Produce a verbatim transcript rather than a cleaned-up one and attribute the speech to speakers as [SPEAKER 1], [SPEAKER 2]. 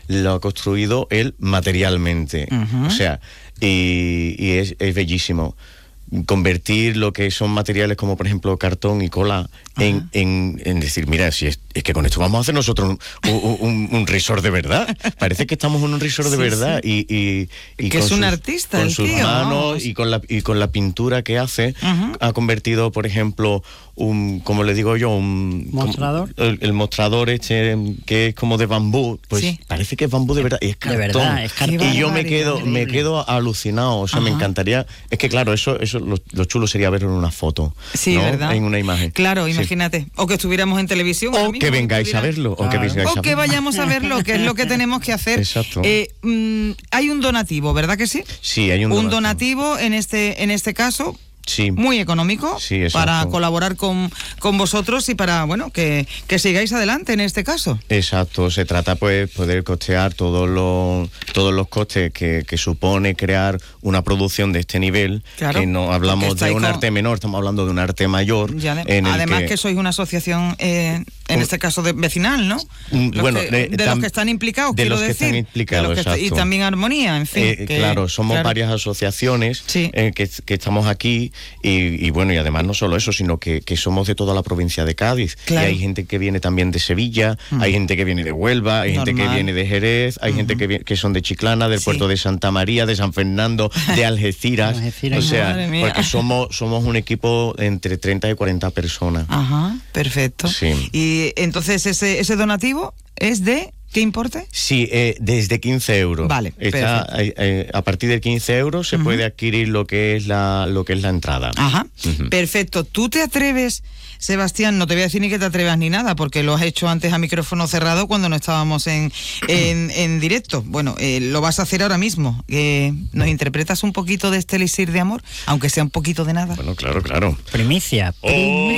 [SPEAKER 1] lo ha construido él materialmente. Uh-huh. O sea, y, y es, es bellísimo. Convertir lo que son materiales como por ejemplo cartón y cola en, en, en decir, mira, si es, es que con esto vamos a hacer nosotros un, un, un resort de verdad. Parece que estamos en un resort de sí, verdad sí. y, y, y
[SPEAKER 2] que es un
[SPEAKER 1] sus,
[SPEAKER 2] artista
[SPEAKER 1] con
[SPEAKER 2] el
[SPEAKER 1] sus
[SPEAKER 2] tío,
[SPEAKER 1] manos
[SPEAKER 2] no.
[SPEAKER 1] y con la y con la pintura que hace. Uh-huh. Ha convertido, por ejemplo, un, como le digo yo, un
[SPEAKER 3] mostrador,
[SPEAKER 1] el, el mostrador este que es como de bambú, pues sí. parece que es bambú de verdad y es cartón.
[SPEAKER 3] De verdad, es cartón.
[SPEAKER 1] Y yo me quedo increíble. me quedo alucinado, o sea, uh-huh. me encantaría, es que claro, eso eso lo, lo chulo sería verlo en una foto,
[SPEAKER 2] sí,
[SPEAKER 1] ¿no?
[SPEAKER 2] ¿verdad?
[SPEAKER 1] En una imagen.
[SPEAKER 2] Claro, imagínate, sí. o que estuviéramos en televisión.
[SPEAKER 1] O que vengáis a verlo,
[SPEAKER 2] claro.
[SPEAKER 1] o que vengáis
[SPEAKER 2] o
[SPEAKER 1] a
[SPEAKER 2] que
[SPEAKER 1] verlo.
[SPEAKER 2] vayamos a verlo, que es lo que tenemos que hacer.
[SPEAKER 1] Exacto.
[SPEAKER 2] Eh, mmm, hay un donativo, ¿verdad que sí?
[SPEAKER 1] Sí, hay un,
[SPEAKER 2] un
[SPEAKER 1] donativo.
[SPEAKER 2] donativo en este en este caso.
[SPEAKER 1] Sí.
[SPEAKER 2] Muy económico,
[SPEAKER 1] sí,
[SPEAKER 2] para colaborar con, con vosotros y para, bueno, que, que sigáis adelante en este caso.
[SPEAKER 1] Exacto, se trata pues poder costear todos los todos los costes que, que supone crear una producción de este nivel,
[SPEAKER 2] claro,
[SPEAKER 1] que no hablamos de un con... arte menor, estamos hablando de un arte mayor.
[SPEAKER 2] De,
[SPEAKER 1] en
[SPEAKER 2] además
[SPEAKER 1] el que...
[SPEAKER 2] que sois una asociación, eh, en un... este caso de vecinal, ¿no?
[SPEAKER 1] Los bueno,
[SPEAKER 2] que,
[SPEAKER 1] de,
[SPEAKER 2] de
[SPEAKER 1] tam...
[SPEAKER 2] los que están implicados,
[SPEAKER 1] de
[SPEAKER 2] quiero
[SPEAKER 1] los que
[SPEAKER 2] decir.
[SPEAKER 1] están implicados,
[SPEAKER 2] de los que
[SPEAKER 1] exacto.
[SPEAKER 2] Y también Armonía, en fin.
[SPEAKER 1] Eh,
[SPEAKER 2] que,
[SPEAKER 1] claro, somos
[SPEAKER 2] claro.
[SPEAKER 1] varias asociaciones
[SPEAKER 2] sí.
[SPEAKER 1] eh, que, que estamos aquí y, y bueno, y además no solo eso, sino que, que somos de toda la provincia de Cádiz.
[SPEAKER 2] Claro.
[SPEAKER 1] Y hay gente que viene también de Sevilla, uh-huh. hay gente que viene de Huelva, hay
[SPEAKER 2] Normal.
[SPEAKER 1] gente que viene de Jerez, hay uh-huh. gente que, viene, que son de Chiclana, del
[SPEAKER 2] sí.
[SPEAKER 1] puerto de Santa María, de San Fernando, de Algeciras.
[SPEAKER 3] Algeciras.
[SPEAKER 1] O sea, porque somos, somos un equipo entre treinta y cuarenta personas.
[SPEAKER 2] Ajá, perfecto.
[SPEAKER 1] Sí.
[SPEAKER 2] Y entonces ese, ese donativo es de... ¿Qué importe?
[SPEAKER 1] Sí, eh, desde quince euros.
[SPEAKER 2] Vale,
[SPEAKER 1] Está, eh, eh, a partir de quince euros se uh-huh. puede adquirir lo que es la lo que es la entrada.
[SPEAKER 2] Ajá, uh-huh. perfecto. ¿Tú te atreves, Sebastián? No te voy a decir ni que te atrevas ni nada, porque lo has hecho antes a micrófono cerrado cuando no estábamos en, en, en directo. Bueno, eh, lo vas a hacer ahora mismo. Eh, ¿Nos interpretas un poquito de este elixir de amor? Aunque sea un poquito de nada.
[SPEAKER 1] Bueno, claro, claro.
[SPEAKER 3] Primicia.
[SPEAKER 1] Oh.